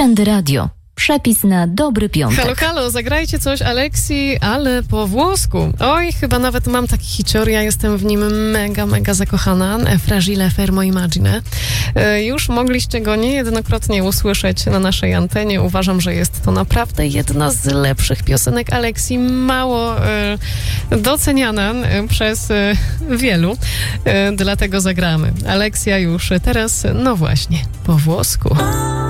Trendy Radio. Przepis na dobry piątek. Halo, halo, zagrajcie coś Aleksji, ale po włosku. Oj, chyba nawet mam taki hicior, ja jestem w nim mega zakochana. Fragile fermo immagine. Już mogliście go niejednokrotnie usłyszeć na naszej antenie. Uważam, że jest to naprawdę jedna z lepszych piosenek Aleksji, mało doceniana przez wielu. Dlatego zagramy. Aleksja już teraz, no właśnie, po włosku.